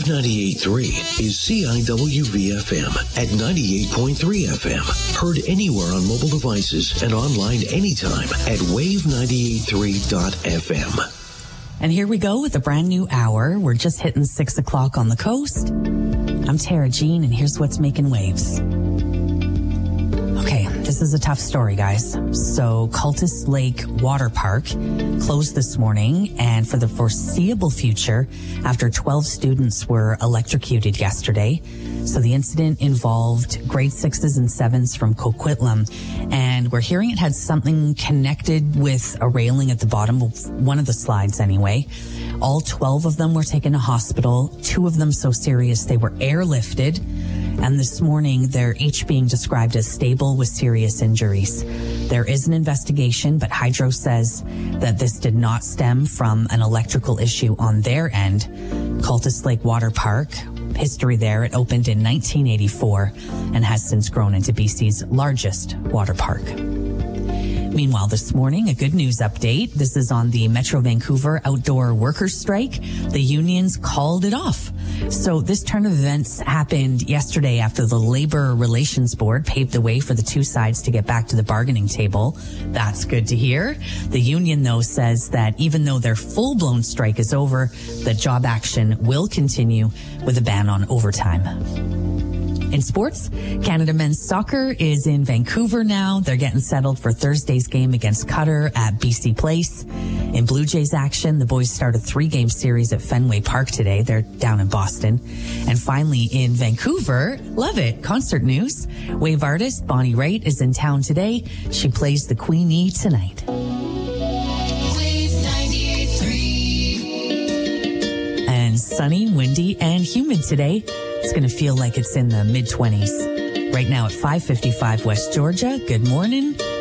98.3 is CIWV-FM at 98.3 FM. Heard anywhere on mobile devices and online anytime at wave983.fm. And here we go with a brand new hour. We're just hitting 6 o'clock on the coast. I'm Tara Jean, and here's what's making waves. Okay, this is a tough story, guys. So Cultus Lake Water Park closed this morning, and for the foreseeable future, after 12 students were electrocuted yesterday. So the incident involved grade 6s and 7s from Coquitlam, and we're hearing it had something connected with a railing at the bottom of one of the slides anyway. All 12 of them were taken to hospital, 2 of them so serious they were airlifted. And this morning, they're each being described as stable with serious injuries. There is an investigation, but Hydro says that this did not stem from an electrical issue on their end. Cultus Lake Water Park, history there, it opened in 1984 and has since grown into BC's largest water park. Meanwhile, this morning, a good news update. This is on the Metro Vancouver outdoor workers' strike. The unions called it off. So this turn of events happened yesterday after the Labor Relations Board paved the way for the two sides to get back to the bargaining table. That's good to hear. The union, though, says that even though their full-blown strike is over, the job action will continue with a ban on overtime. In sports, Canada men's soccer is in Vancouver now. They're getting settled for Thursday's game against Qatar at BC Place. In Blue Jays action, the boys start a 3-game series at Fenway Park today. They're down in Boston. And finally, in Vancouver, love it, concert news. Wave artist Bonnie Raitt is in town today. She plays the Queenie tonight. Wave 98.3. And sunny, windy, and humid today. It's going to feel like it's in the mid-20s. Right now at 5:55 West Georgia. Good morning.